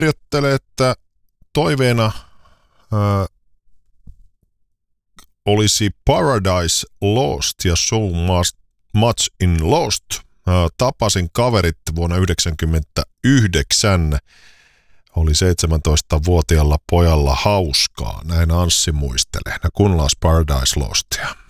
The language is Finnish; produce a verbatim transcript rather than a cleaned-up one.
kirjoittelee, että toiveena ää, olisi Paradise Lost ja So Much in Lost. Ää, tapasin kaverit vuonna yhdeksänkymmentäyhdeksän. Oli seitsemäntoistavuotiaalla pojalla hauskaa. Näin Anssi muistelee. No kuunnellaan Paradise Lostia.